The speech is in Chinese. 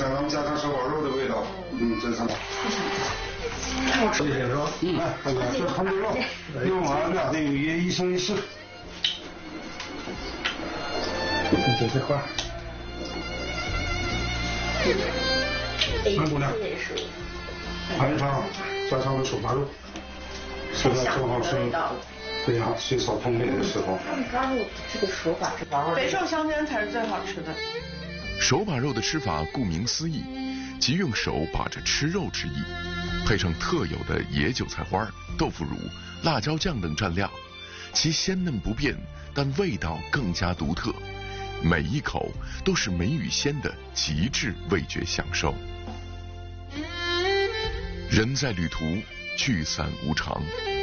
咱们家常手把肉的味道，真是。 太好吃了， 是吧？来，大家这汤牛肉，用完了得有一生一世。就这块。三姑娘，盘一盘家常的手扒肉，现在正好是对呀，水草丰沛的时候。 他们抓肉这个手法是肥瘦相间才是最好吃的。 手把肉的吃法顾名思义，即用手把着吃肉之意，配上特有的野韭菜花、豆腐乳、辣椒酱等蘸料，其鲜嫩不变，但味道更加独特。每一口都是梅雨鲜的极致味觉享受。人在旅途，聚散无常。